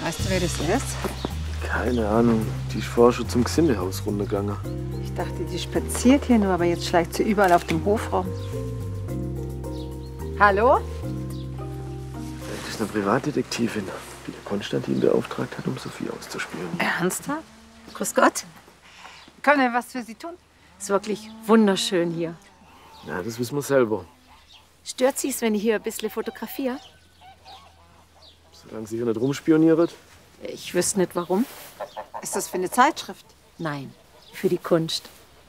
Weißt du, wer das ist? Keine Ahnung. Die ist vorher schon zum Gsindehaus runtergegangen. Ich dachte, die spaziert hier nur, aber jetzt schleicht sie überall auf dem Hof rum. Hallo? Das ist eine Privatdetektivin, die der Konstantin beauftragt hat, um Sophie auszuspielen. Ernsthaft? Grüß Gott. Können wir was für Sie tun? Ist wirklich wunderschön hier. Ja, das wissen wir selber. Stört Sie es, wenn ich hier ein bisschen fotografiere? Solange sie hier nicht rumspioniert. Ich wüsste nicht, warum. Ist das für eine Zeitschrift? Nein, für die Kunst.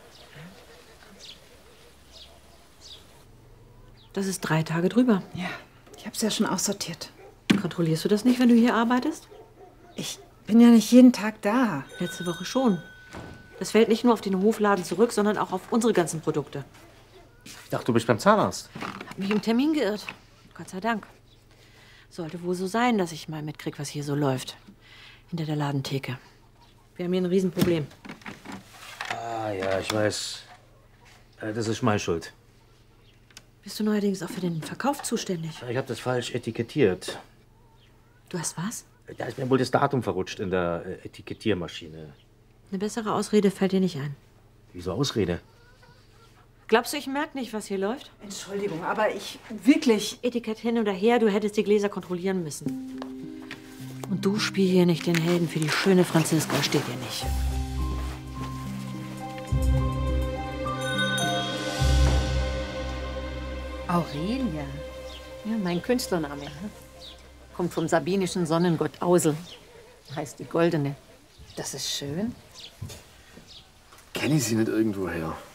Das ist 3 Tage drüber. Ja, ich habe es ja schon aussortiert. Kontrollierst du das nicht, wenn du hier arbeitest? Ich bin ja nicht jeden Tag da. Letzte Woche schon. Das fällt nicht nur auf den Hofladen zurück, sondern auch auf unsere ganzen Produkte. Ich dachte, du bist beim Zahnarzt. Hab mich im Termin geirrt. Gott sei Dank. Sollte wohl so sein, dass ich mal mitkrieg, was hier so läuft. Hinter der Ladentheke. Wir haben hier ein Riesenproblem. Ah ja, ich weiß. Das ist meine Schuld. Bist du neuerdings auch für den Verkauf zuständig? Ich habe das falsch etikettiert. Du hast was? Da ist mir wohl das Datum verrutscht in der Etikettiermaschine. Eine bessere Ausrede fällt dir nicht ein. Wieso Ausrede? Glaubst du, ich merke nicht, was hier läuft? Entschuldigung, aber ich wirklich... Etikett hin oder her, du hättest die Gläser kontrollieren müssen. Und du spiel hier nicht den Helden für die schöne Franziska, steht dir nicht. Aurelia? Ja, mein Künstlername. Kommt vom sabinischen Sonnengott Ausel. Heißt die Goldene. Das ist schön. Kenne ich sie nicht irgendwoher?